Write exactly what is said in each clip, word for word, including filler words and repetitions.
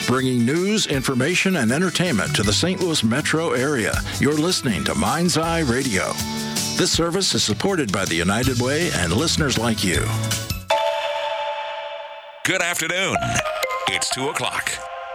bringing news, information, and entertainment to the Saint Louis metro area. You're listening to Mind's Eye Radio. This service is supported by the United Way and listeners like you. Good afternoon. It's two o'clock.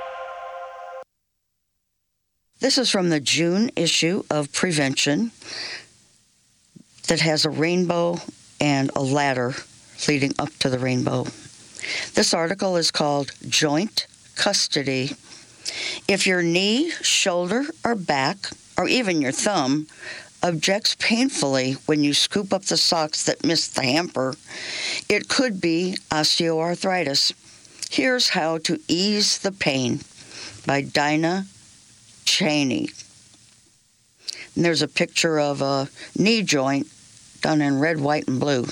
This is from the June issue of Prevention that has a rainbow and a ladder leading up to the rainbow. This article is called Joint Custody. If your knee, shoulder, or back, or even your thumb, objects painfully when you scoop up the socks that missed the hamper, it could be osteoarthritis. Here's How to Ease the Pain by Dinah Cheney. And there's a picture of a knee joint done in red, white, and blue.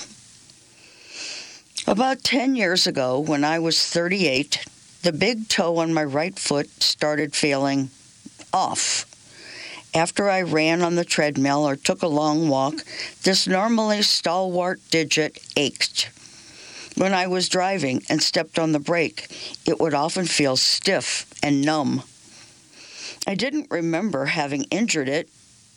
About ten years ago, when I was thirty-eight, the big toe on my right foot started feeling off. After I ran on the treadmill or took a long walk, this normally stalwart digit ached. When I was driving and stepped on the brake, it would often feel stiff and numb. I didn't remember having injured it,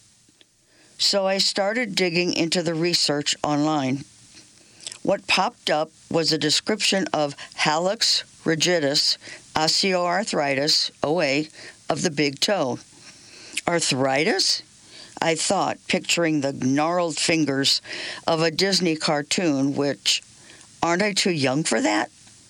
so I started digging into the research online. What popped up was a description of hallux rigidus osteoarthritis, O A, of the big toe. Arthritis? I thought, picturing the gnarled fingers of a Disney cartoon, which, aren't I too young for that?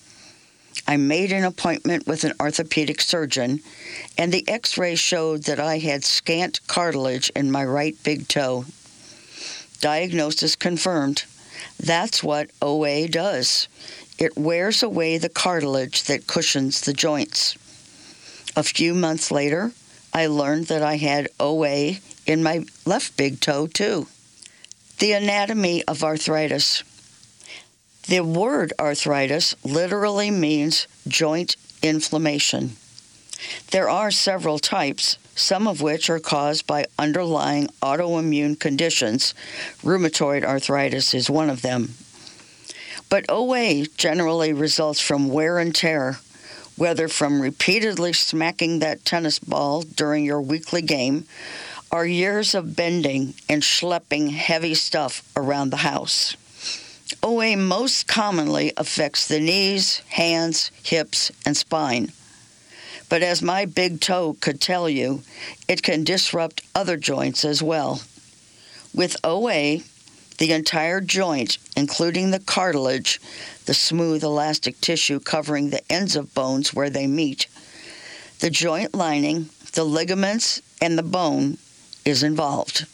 I made an appointment with an orthopedic surgeon, and the x-ray showed that I had scant cartilage in my right big toe. Diagnosis confirmed. That's what O A does. It wears away the cartilage that cushions the joints. A few months later, I learned that I had O A in my left big toe, too. The anatomy of arthritis. The word arthritis literally means joint inflammation. There are several types, some of which are caused by underlying autoimmune conditions. Rheumatoid arthritis is one of them. But O A generally results from wear and tear, whether from repeatedly smacking that tennis ball during your weekly game or years of bending and schlepping heavy stuff around the house. O A most commonly affects the knees, hands, hips, and spine. But as my big toe could tell you, it can disrupt other joints as well. With O A, the entire joint, including the cartilage, the smooth elastic tissue covering the ends of bones where they meet, the joint lining, the ligaments, and the bone is involved.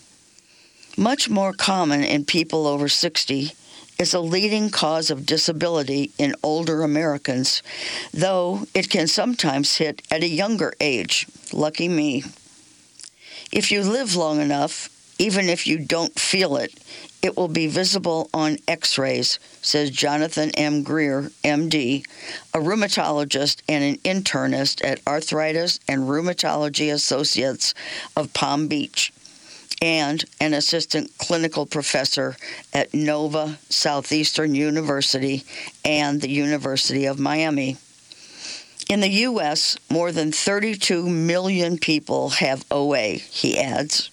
Much more common in people over sixty, is a leading cause of disability in older Americans, though it can sometimes hit at a younger age. Lucky me. If you live long enough, even if you don't feel it, it will be visible on x-rays, says Jonathan M. Greer, M D, a rheumatologist and an internist at Arthritis and Rheumatology Associates of Palm Beach, and an assistant clinical professor at Nova Southeastern University and the University of Miami. In the U S, more than thirty-two million people have O A, he adds.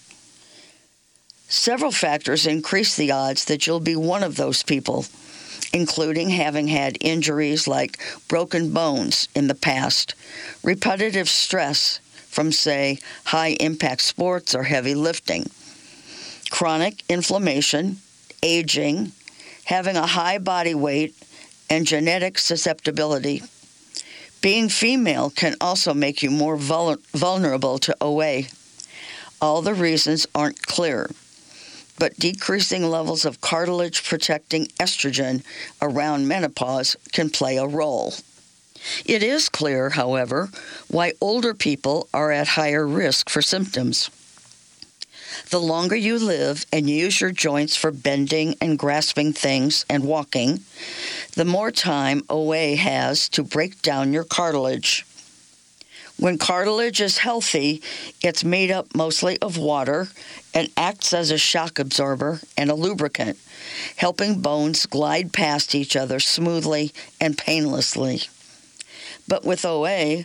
Several factors increase the odds that you'll be one of those people, including having had injuries like broken bones in the past, repetitive stress from, say, high-impact sports or heavy lifting, chronic inflammation, aging, having a high body weight, and genetic susceptibility. Being female can also make you more vul- vulnerable to O A. All the reasons aren't clear, but decreasing levels of cartilage-protecting estrogen around menopause can play a role. It is clear, however, why older people are at higher risk for symptoms. The longer you live and use your joints for bending and grasping things and walking, the more time O A has to break down your cartilage. When cartilage is healthy, it's made up mostly of water and acts as a shock absorber and a lubricant, helping bones glide past each other smoothly and painlessly. But with O A,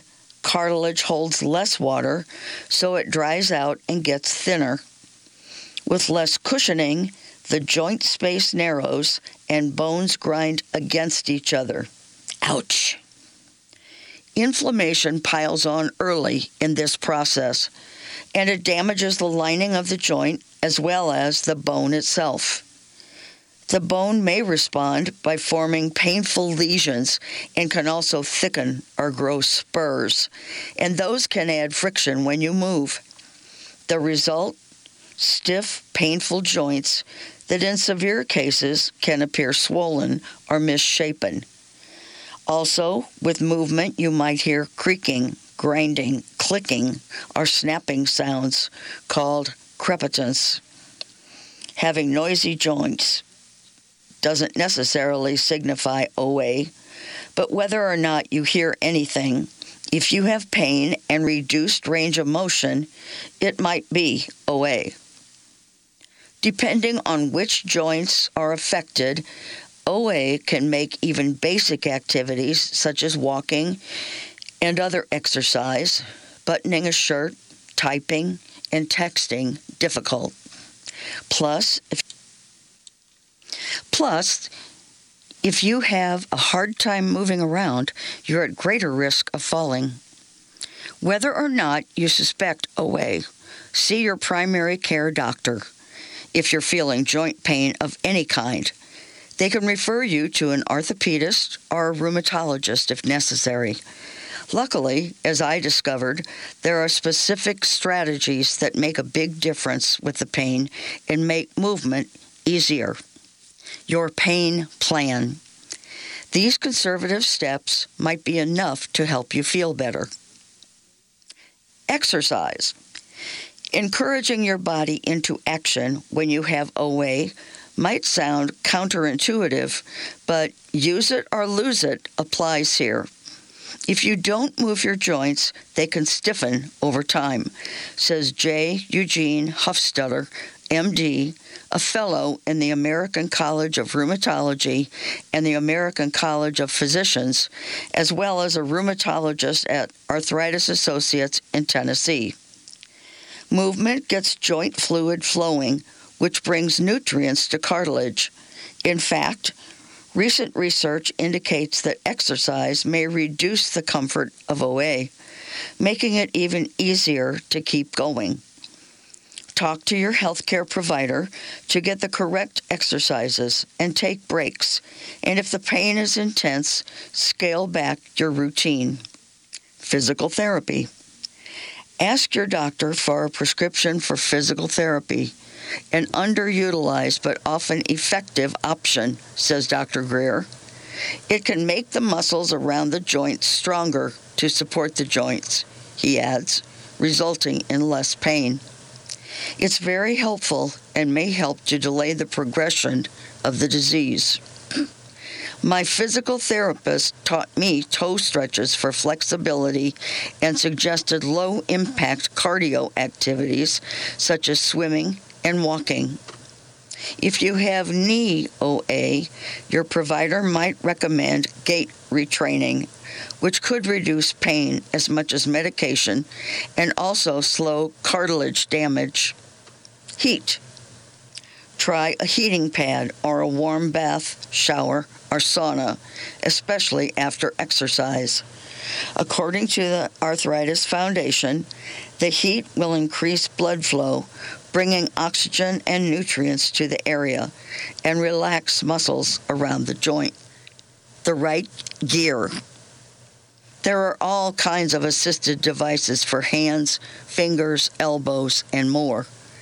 cartilage holds less water, so it dries out and gets thinner. With less cushioning, the joint space narrows and bones grind against each other. Ouch! Inflammation piles on early in this process, and it damages the lining of the joint as well as the bone itself. The bone may respond by forming painful lesions and can also thicken or grow spurs, and those can add friction when you move. The result? Stiff, painful joints that in severe cases can appear swollen or misshapen. Also, with movement, you might hear creaking, grinding, clicking, or snapping sounds called crepitance. Having noisy joints doesn't necessarily signify O A, but whether or not you hear anything, if you have pain and reduced range of motion, it might be O A. Depending on which joints are affected, O A can make even basic activities such as walking and other exercise, buttoning a shirt, typing, and texting difficult. Plus, if, plus, if you have a hard time moving around, you're at greater risk of falling. Whether or not you suspect O A, see your primary care doctor. If you're feeling joint pain of any kind, they can refer you to an orthopedist or a rheumatologist if necessary. Luckily, as I discovered, there are specific strategies that make a big difference with the pain and make movement easier. Your pain plan. These conservative steps might be enough to help you feel better. Exercise. Encouraging your body into action when you have O A might sound counterintuitive, but use it or lose it applies here. If you don't move your joints, they can stiffen over time, says J. Eugene Hufstedter, M D, a fellow in the American College of Rheumatology and the American College of Physicians, as well as a rheumatologist at Arthritis Associates in Tennessee. Movement gets joint fluid flowing, which brings nutrients to cartilage. In fact, recent research indicates that exercise may reduce the comfort of O A, making it even easier to keep going. Talk to your healthcare provider to get the correct exercises and take breaks. And if the pain is intense, scale back your routine. Physical therapy. Ask your doctor for a prescription for physical therapy, an underutilized but often effective option, says Doctor Greer. It can make the muscles around the joints stronger to support the joints, he adds, resulting in less pain. It's very helpful and may help to delay the progression of the disease. My physical therapist taught me toe stretches for flexibility and suggested low-impact cardio activities such as swimming and walking. If you have knee O A, your provider might recommend gait retraining, which could reduce pain as much as medication and also slow cartilage damage. Heat. Try a heating pad or a warm bath, shower, or sauna, especially after exercise. According to the Arthritis Foundation, the heat will increase blood flow, bringing oxygen and nutrients to the area, and relax muscles around the joint. The right gear. There are all kinds of assisted devices for hands, fingers, elbows, and more.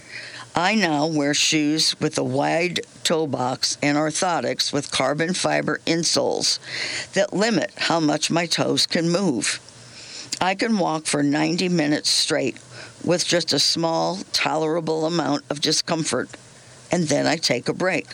I now wear shoes with a wide toe box and orthotics with carbon fiber insoles that limit how much my toes can move. I can walk for ninety minutes straight with just a small, tolerable amount of discomfort, and then I take a break.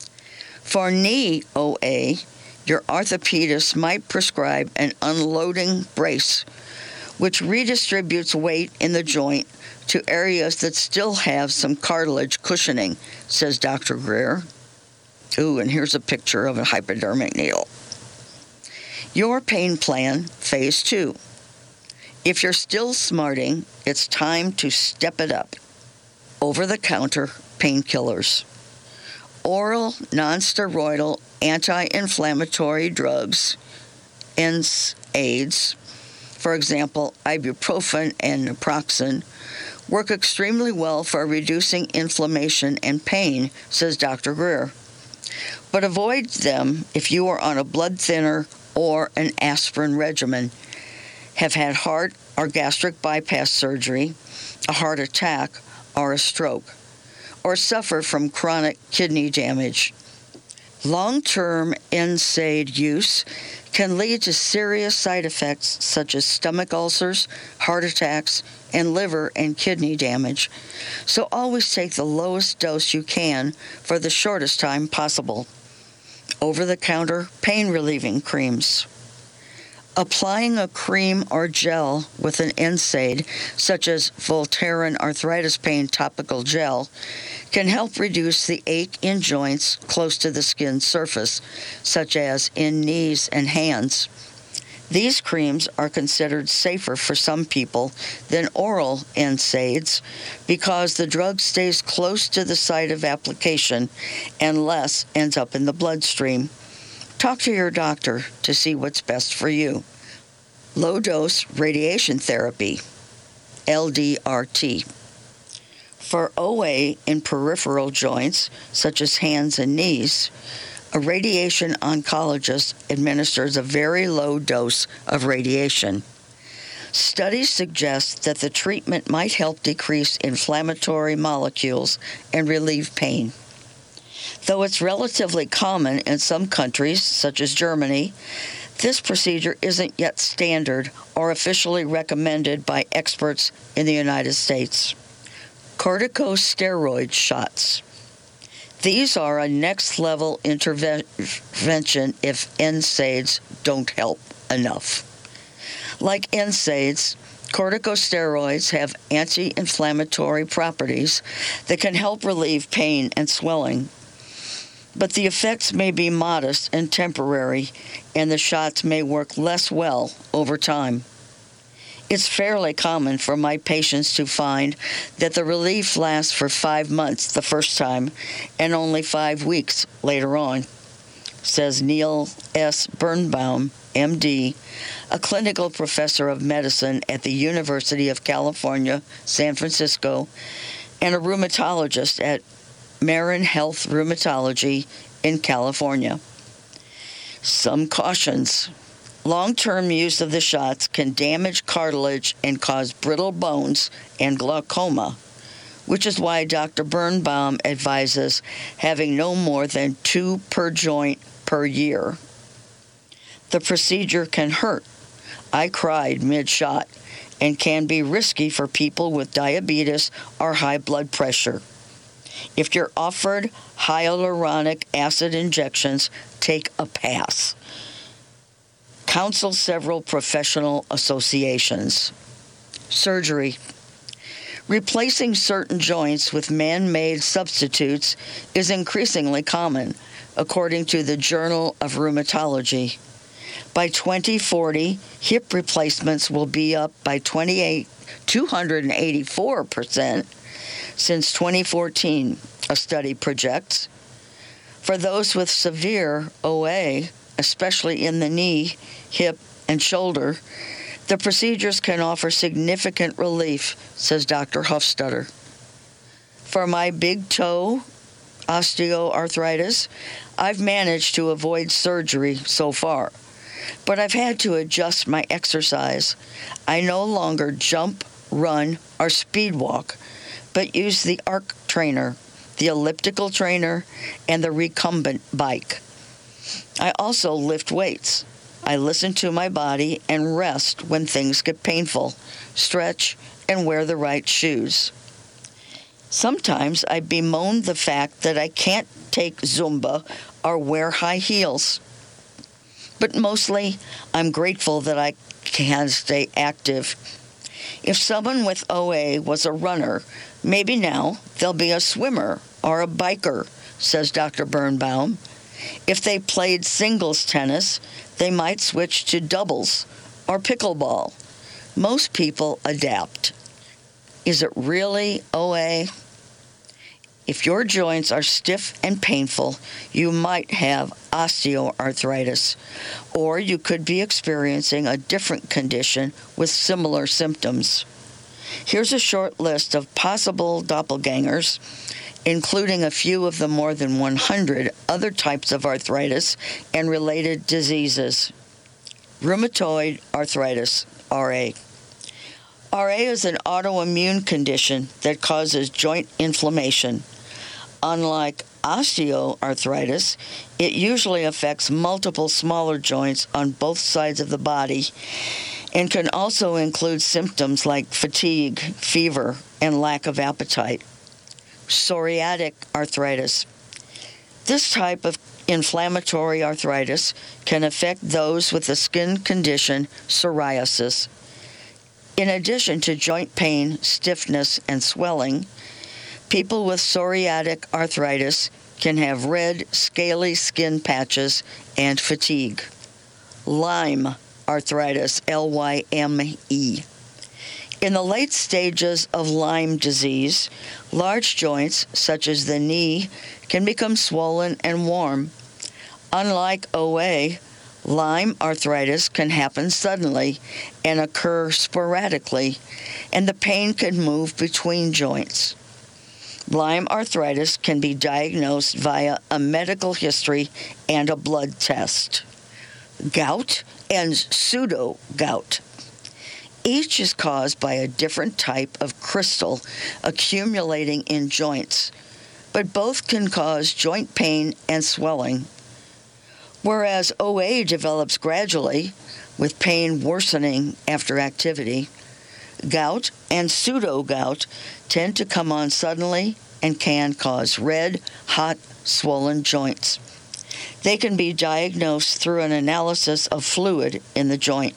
For knee O A, your orthopedist might prescribe an unloading brace, which redistributes weight in the joint to areas that still have some cartilage cushioning, says Doctor Greer. Ooh, and here's a picture of a hypodermic needle. Your pain plan, phase two. If you're still smarting, it's time to step it up. Over-the-counter painkillers. Oral non-steroidal anti-inflammatory drugs, N SAIDs, for example, ibuprofen and naproxen, work extremely well for reducing inflammation and pain, says Doctor Greer. But avoid them if you are on a blood thinner or an aspirin regimen, have had heart or gastric bypass surgery, a heart attack, or a stroke, or suffer from chronic kidney damage. Long-term N SAID use can lead to serious side effects such as stomach ulcers, heart attacks, and liver and kidney damage. So always take the lowest dose you can for the shortest time possible. Over-the-counter pain-relieving creams. Applying a cream or gel with an N SAID, such as Voltaren arthritis pain topical gel, can help reduce the ache in joints close to the skin surface, such as in knees and hands. These creams are considered safer for some people than oral N SAIDs because the drug stays close to the site of application and less ends up in the bloodstream. Talk to your doctor to see what's best for you. Low-dose radiation therapy, L D R T. For O A in peripheral joints, such as hands and knees, a radiation oncologist administers a very low dose of radiation. Studies suggest that the treatment might help decrease inflammatory molecules and relieve pain. Though it's relatively common in some countries, such as Germany, this procedure isn't yet standard or officially recommended by experts in the United States. Corticosteroid shots. These are a next-level intervention if N SAIDs don't help enough. Like N SAIDs, corticosteroids have anti-inflammatory properties that can help relieve pain and swelling. But the effects may be modest and temporary, and the shots may work less well over time. It's fairly common for my patients to find that the relief lasts for five months the first time and only five weeks later on, says Neil S. Birnbaum, M D, a clinical professor of medicine at the University of California, San Francisco, and a rheumatologist at Marin Health Rheumatology in California. Some cautions. Long-term use of the shots can damage cartilage and cause brittle bones and glaucoma, which is why Doctor Birnbaum advises having no more than two per joint per year. The procedure can hurt. I cried mid-shot and can be risky for people with diabetes or high blood pressure. If you're offered hyaluronic acid injections, take a pass. Counsel several professional associations. Surgery. Replacing certain joints with man-made substitutes is increasingly common, according to the Journal of Rheumatology. By twenty forty, hip replacements will be up by two hundred eighty-four percent since twenty fourteen, a study projects. For those with severe O A, especially in the knee, hip, and shoulder, the procedures can offer significant relief, says Doctor Hofstadter. For my big toe osteoarthritis, I've managed to avoid surgery so far, but I've had to adjust my exercise. I no longer jump, run, or speed walk, but use the arc trainer, the elliptical trainer, and the recumbent bike. I also lift weights. I listen to my body and rest when things get painful, stretch, and wear the right shoes. Sometimes I bemoan the fact that I can't take Zumba or wear high heels. But mostly, I'm grateful that I can stay active. If someone with O A was a runner, maybe now they'll be a swimmer or a biker, says Doctor Birnbaum. If they played singles tennis, they might switch to doubles or pickleball. Most people adapt. Is it really O A? If your joints are stiff and painful, you might have osteoarthritis, or you could be experiencing a different condition with similar symptoms. Here's a short list of possible doppelgangers, including a few of the more than one hundred other types of arthritis and related diseases. Rheumatoid arthritis, R A. R A is an autoimmune condition that causes joint inflammation. Unlike osteoarthritis, it usually affects multiple smaller joints on both sides of the body and can also include symptoms like fatigue, fever, and lack of appetite. Psoriatic arthritis. This type of inflammatory arthritis can affect those with the skin condition psoriasis. In addition to joint pain, stiffness, and swelling, people with psoriatic arthritis can have red, scaly skin patches and fatigue. Lyme arthritis, L Y M E. In the late stages of Lyme disease, large joints, such as the knee, can become swollen and warm. Unlike O A, Lyme arthritis can happen suddenly and occur sporadically, and the pain can move between joints. Lyme arthritis can be diagnosed via a medical history and a blood test. Gout and pseudo-gout. Each is caused by a different type of crystal accumulating in joints, but both can cause joint pain and swelling. Whereas O A develops gradually, with pain worsening after activity, gout and pseudo-gout tend to come on suddenly and can cause red, hot, swollen joints. They can be diagnosed through an analysis of fluid in the joint.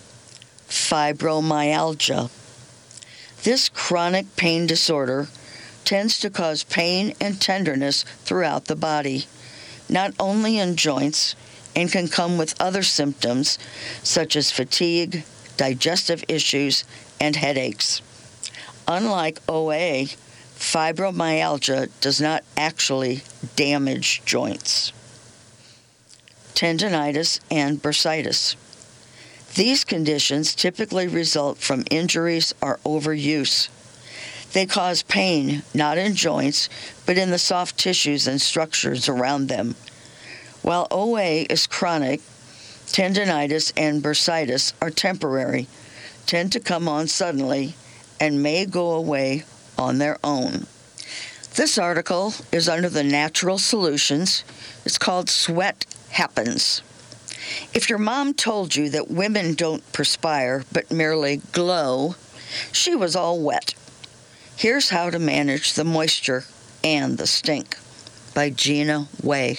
Fibromyalgia. This chronic pain disorder tends to cause pain and tenderness throughout the body, not only in joints, and can come with other symptoms such as fatigue, digestive issues, and headaches. Unlike O A, fibromyalgia does not actually damage joints. Tendinitis and bursitis. These conditions typically result from injuries or overuse. They cause pain not in joints, but in the soft tissues and structures around them. While O A is chronic, tendinitis and bursitis are temporary, tend to come on suddenly, and may go away on their own. This article is under the Natural Solutions. It's called Sweat Happens. If your mom told you that women don't perspire but merely glow, she was all wet. Here's how to manage the moisture and the stink, by Gina Way.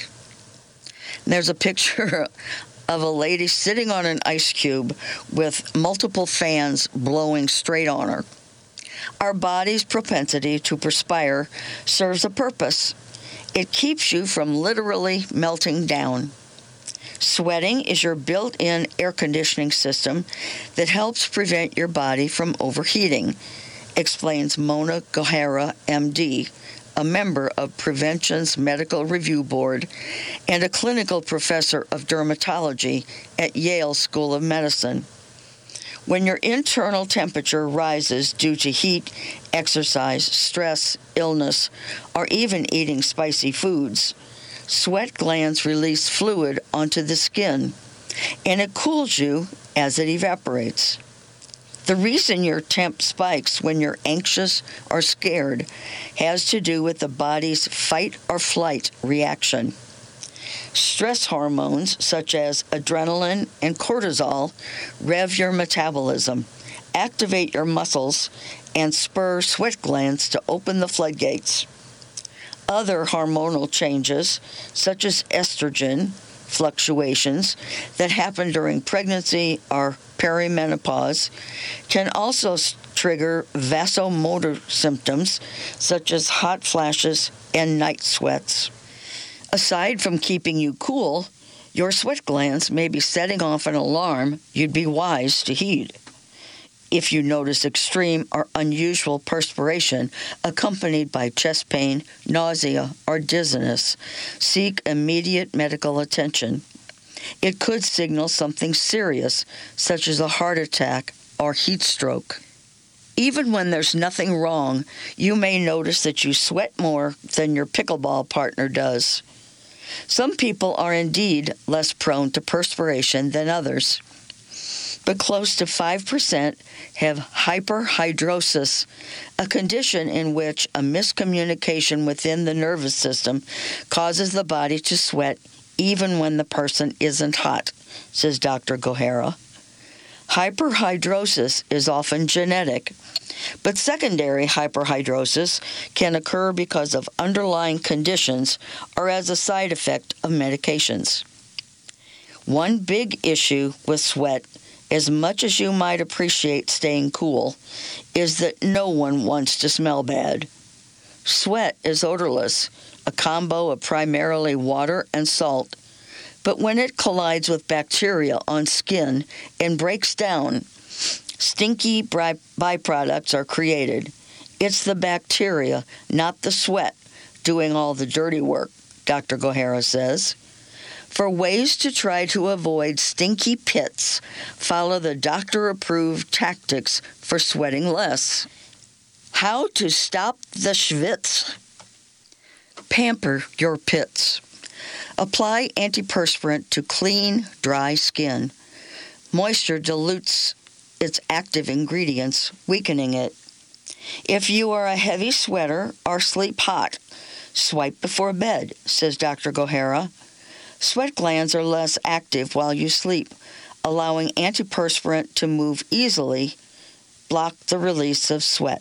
And there's a picture of a lady sitting on an ice cube with multiple fans blowing straight on her. Our body's propensity to perspire serves a purpose. It keeps you from literally melting down. Sweating is your built-in air conditioning system that helps prevent your body from overheating, explains Mona Gohara, M D, a member of Prevention's Medical Review Board and a clinical professor of dermatology at Yale School of Medicine. When your internal temperature rises due to heat, exercise, stress, illness, or even eating spicy foods, sweat glands release fluid onto the skin, and it cools you as it evaporates. The reason your temp spikes when you're anxious or scared has to do with the body's fight or flight reaction. Stress hormones such as adrenaline and cortisol rev your metabolism, activate your muscles, and spur sweat glands to open the floodgates. Other hormonal changes, such as estrogen fluctuations that happen during pregnancy or perimenopause, can also trigger vasomotor symptoms such as hot flashes and night sweats. Aside from keeping you cool, your sweat glands may be setting off an alarm you'd be wise to heed. If you notice extreme or unusual perspiration accompanied by chest pain, nausea, or dizziness, seek immediate medical attention. It could signal something serious, such as a heart attack or heat stroke. Even when there's nothing wrong, you may notice that you sweat more than your pickleball partner does. Some people are indeed less prone to perspiration than others, but close to five percent have hyperhidrosis, a condition in which a miscommunication within the nervous system causes the body to sweat even when the person isn't hot, says Doctor Gohara. Hyperhidrosis is often genetic, but secondary hyperhidrosis can occur because of underlying conditions or as a side effect of medications. One big issue with sweat, as much as you might appreciate staying cool, is that no one wants to smell bad. Sweat is odorless, a combo of primarily water and salt, but when it collides with bacteria on skin and breaks down, stinky by- byproducts are created. It's the bacteria, not the sweat, doing all the dirty work, Doctor Gohara says. For ways to try to avoid stinky pits, follow the doctor-approved tactics for sweating less. How to stop the schwitz. Pamper your pits. Apply antiperspirant to clean, dry skin. Moisture dilutes its active ingredients, weakening it. If you are a heavy sweater or sleep hot, swipe before bed, says Doctor Gohara. Sweat glands are less active while you sleep, allowing antiperspirant to move easily, block the release of sweat.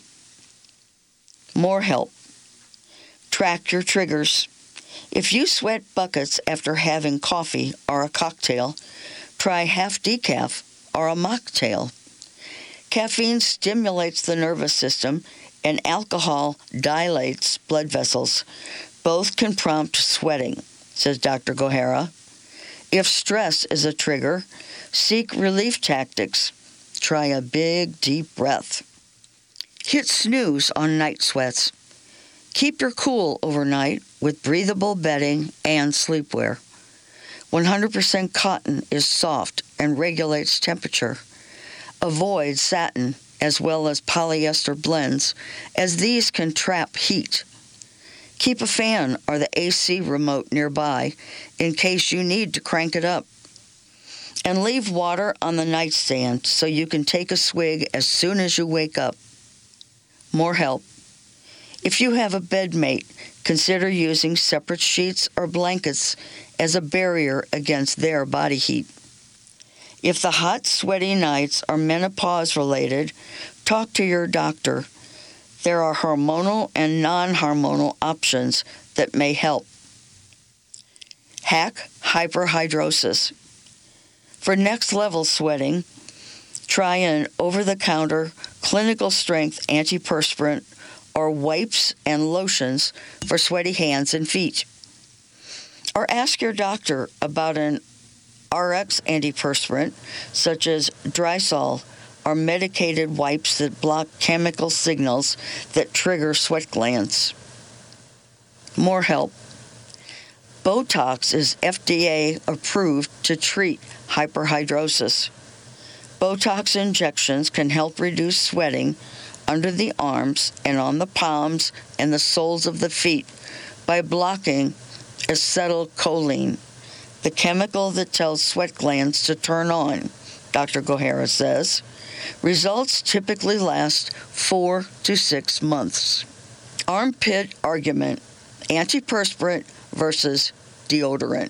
More help. Track your triggers. If you sweat buckets after having coffee or a cocktail, try half decaf or a mocktail. Caffeine stimulates the nervous system and alcohol dilates blood vessels. Both can prompt sweating, says Doctor Gohara. If stress is a trigger, seek relief tactics. Try a big, deep breath. Hit snooze on night sweats. Keep your cool overnight with breathable bedding and sleepwear. one hundred percent cotton is soft and regulates temperature. Avoid satin as well as polyester blends, as these can trap heat. Keep a fan or the A C remote nearby in case you need to crank it up. And leave water on the nightstand so you can take a swig as soon as you wake up. More help. If you have a bedmate, consider using separate sheets or blankets as a barrier against their body heat. If the hot, sweaty nights are menopause-related, talk to your doctor. There are hormonal and non-hormonal options that may help. Hack hyperhidrosis. For next-level sweating, try an over-the-counter, clinical-strength antiperspirant or wipes and lotions for sweaty hands and feet. Or ask your doctor about an R X antiperspirant, such as Drysol, or medicated wipes that block chemical signals that trigger sweat glands. More help. Botox is F D A approved to treat hyperhidrosis. Botox injections can help reduce sweating under the arms and on the palms and the soles of the feet by blocking acetylcholine, the chemical that tells sweat glands to turn on, Doctor Gohara says. Results typically last four to six months. Armpit argument, antiperspirant versus deodorant.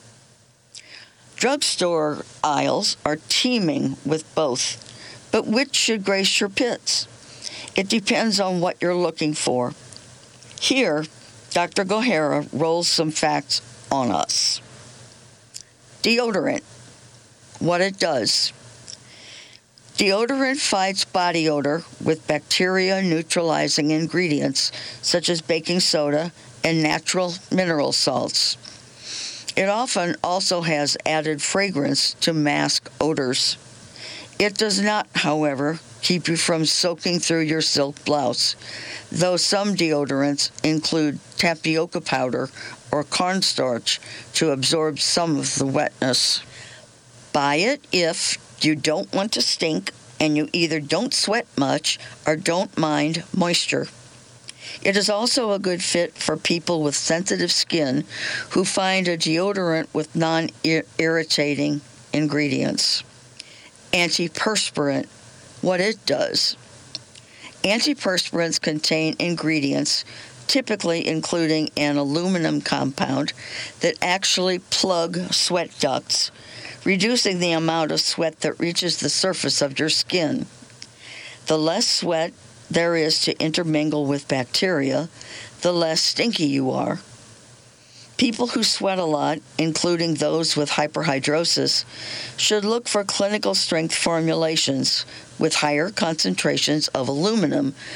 Drugstore aisles are teeming with both, but which should grace your pits? It depends on what you're looking for. Here, Doctor Gohara rolls some facts on us. Deodorant, what it does. Deodorant fights body odor with bacteria-neutralizing ingredients such as baking soda and natural mineral salts. It often also has added fragrance to mask odors. It does not, however, keep you from soaking through your silk blouse, though some deodorants include tapioca powder or cornstarch to absorb some of the wetness. Buy it if you don't want to stink and you either don't sweat much or don't mind moisture. It is also a good fit for people with sensitive skin who find a deodorant with non-irritating ingredients. Antiperspirant, what it does. Antiperspirants contain ingredients, typically including an aluminum compound, that actually plug sweat ducts, reducing the amount of sweat that reaches the surface of your skin. The less sweat there is to intermingle with bacteria, the less stinky you are. People who sweat a lot, including those with hyperhidrosis, should look for clinical strength formulations with higher concentrations of aluminum